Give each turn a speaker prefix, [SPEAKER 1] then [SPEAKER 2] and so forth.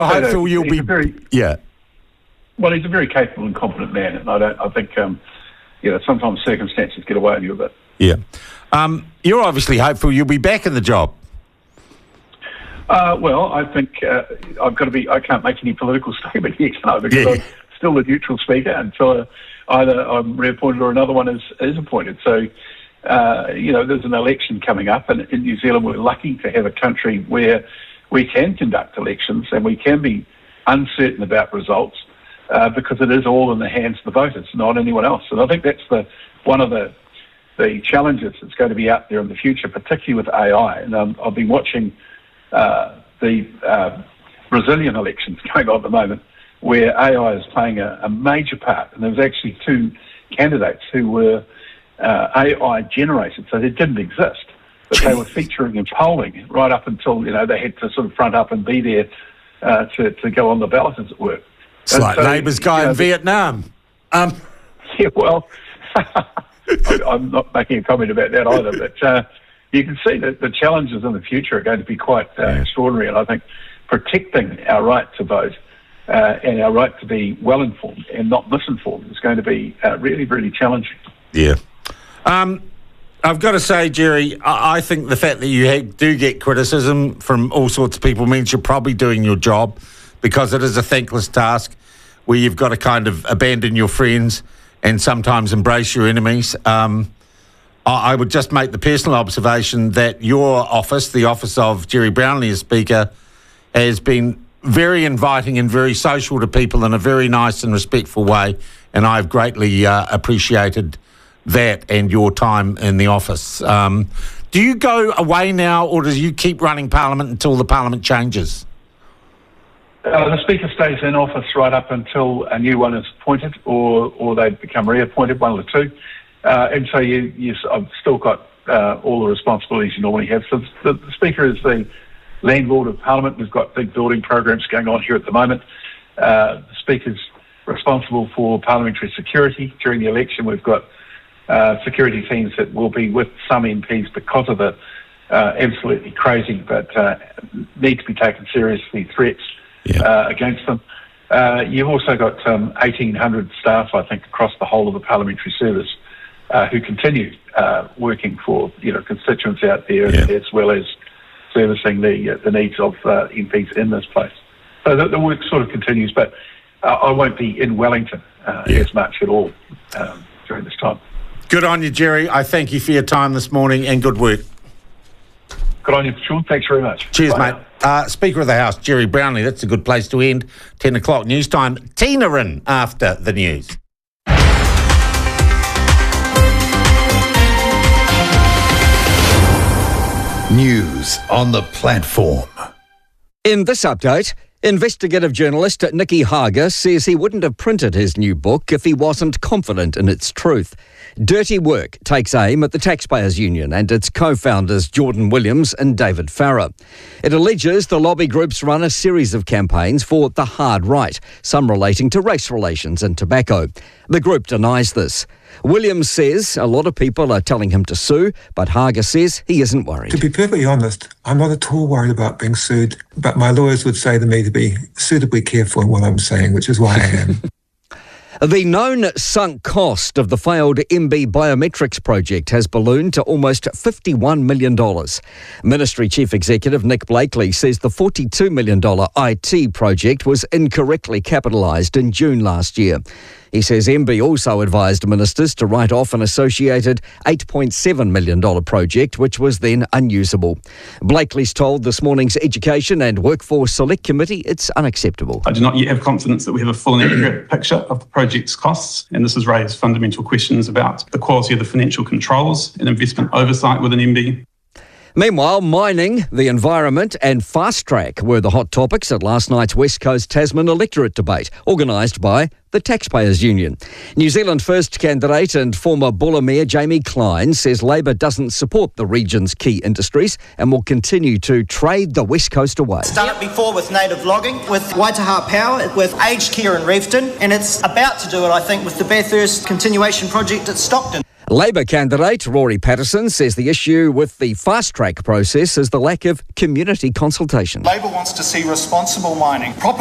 [SPEAKER 1] hopeful you'll be...
[SPEAKER 2] Yeah.
[SPEAKER 1] Well, he's a very capable and competent man, and I think sometimes circumstances get away with you a bit.
[SPEAKER 2] Yeah. You're obviously hopeful you'll be back in the job.
[SPEAKER 1] Well, I think I can't make any political statement yet, because I'm still the neutral speaker until either I'm reappointed or another one is appointed. So, there's an election coming up, and in New Zealand we're lucky to have a country where we can conduct elections and we can be uncertain about results, because it is all in the hands of the voters, not anyone else. And I think that's one of the challenges that's going to be out there in the future, particularly with AI. And I've been watching the Brazilian elections going on at the moment, where AI is playing a major part. And there was actually 2 candidates who were AI generated, so they didn't exist, but they were featuring in polling right up until they had to sort of front up and be there to go on the ballot, as it were.
[SPEAKER 2] It's like Labour's guy in Vietnam.
[SPEAKER 1] Yeah, well, I'm not making a comment about that either, but you can see that the challenges in the future are going to be quite extraordinary, and I think protecting our right to vote and our right to be well-informed and not misinformed is going to be really, really challenging.
[SPEAKER 2] Yeah. I've got to say, Jerry, I think the fact that you do get criticism from all sorts of people means you're probably doing your job, because it is a thankless task where you've got to kind of abandon your friends and sometimes embrace your enemies. I would just make the personal observation that your office, the office of Jerry Brownlee as Speaker, has been very inviting and very social to people in a very nice and respectful way, and I've greatly appreciated that and your time in the office. Do you go away now, or do you keep running Parliament until the Parliament changes?
[SPEAKER 1] The Speaker stays in office right up until a new one is appointed, or they become reappointed, one of the two. And so I've still got all the responsibilities you normally have. So the Speaker is the landlord of Parliament. We've got big building programs going on here at the moment. The Speaker's responsible for parliamentary security. During the election, we've got security teams that will be with some MPs because of the absolutely crazy but need to be taken seriously threats against them. You've also got 1,800 staff, I think, across the whole of the parliamentary service who continue working for constituents out there, as well as servicing the needs of MPs in this place. So the work sort of continues, but I won't be in Wellington as much at all during this time.
[SPEAKER 2] Good on you, Jerry. I thank you for your time this morning, and good work.
[SPEAKER 1] Good on you, Sean. Thanks very much.
[SPEAKER 2] Cheers, mate. Speaker of the House, Jerry Brownlee. That's a good place to end. 10 o'clock news time. Tina in after the news.
[SPEAKER 3] News on the platform.
[SPEAKER 4] In this update, investigative journalist Nicky Hager says he wouldn't have printed his new book if he wasn't confident in its truth. Dirty Work takes aim at the Taxpayers Union and its co-founders Jordan Williams and David Farrar. It alleges the lobby groups run a series of campaigns for the hard right, some relating to race relations and tobacco. The group denies this. Williams says a lot of people are telling him to sue, but Hager says he isn't worried.
[SPEAKER 5] To be perfectly honest, I'm not at all worried about being sued, but my lawyers would say to me to be suitably careful in what I'm saying, which is why I am.
[SPEAKER 4] The known sunk cost of the failed MB Biometrics project has ballooned to almost $51 million. Ministry Chief Executive Nick Blakely says the $42 million IT project was incorrectly capitalised in June last year. He says MB also advised ministers to write off an associated $8.7 million project, which was then unusable. Blakely's told this morning's Education and Workforce Select Committee it's unacceptable.
[SPEAKER 6] I do not yet have confidence that we have a full and accurate picture of the project's costs, and this has raised fundamental questions about the quality of the financial controls and investment oversight within MB.
[SPEAKER 4] Meanwhile, mining, the environment and fast track were the hot topics at last night's West Coast Tasman electorate debate, organised by the Taxpayers Union. New Zealand First candidate and former Buller Mayor Jamie Clyne says Labor doesn't support the region's key industries and will continue to trade the West Coast away.
[SPEAKER 7] Done it before with native logging, with Waitaha Power, with aged care in Reefton, and it's about to do it, I think, with the Bathurst continuation project at Stockton.
[SPEAKER 4] Labor candidate Rory Patterson says the issue with the fast-track process is the lack of community consultation.
[SPEAKER 8] Labor wants to see responsible mining, proper